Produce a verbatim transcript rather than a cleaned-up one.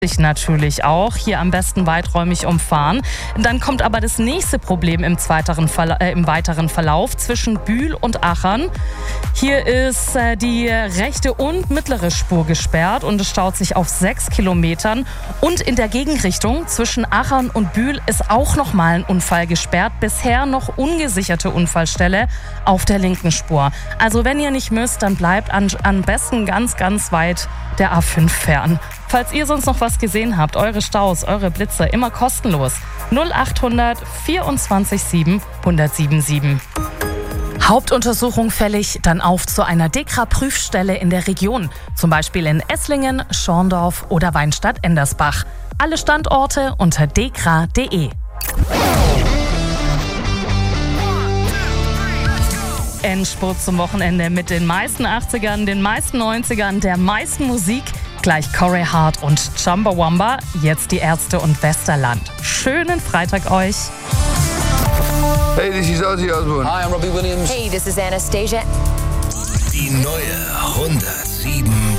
sich natürlich auch. Hier am besten weiträumig umfahren. Dann kommt aber das nächste Problem im, zweiteren Verla- äh, im weiteren Verlauf zwischen Bühl und Achern. Hier ist äh, die rechte und mittlere Spur gesperrt und es staut sich auf sechs Kilometern. Und in der Gegenrichtung zwischen Achern und Bühl ist auch nochmal ein Unfall gesperrt. Bisher noch ungesicherte Unfallstelle auf der linken Spur. Also wenn ihr nicht müsst, dann bleibt an, am besten ganz, ganz weit der A fünf fern. Falls ihr sonst noch was gesehen habt, eure Staus, eure Blitze, immer kostenlos. null achthundert vierundzwanzig sieben hundertsiebenundsieben. Hauptuntersuchung fällig, dann auf zu einer DEKRA-Prüfstelle in der Region. Zum Beispiel in Esslingen, Schorndorf oder Weinstadt-Endersbach. Alle Standorte unter dekra punkt de. Endspurt zum Wochenende mit den meisten achtzigern, den meisten neunzigern, der meisten Musik. Gleich Corey Hart und Chumbawamba, jetzt die Ärzte und Westerland. Schönen Freitag euch. Hey, this is Ozzy Osbourne. Hi, I'm Robbie Williams. Hey, this is Anastasia. Die neue hundertsieben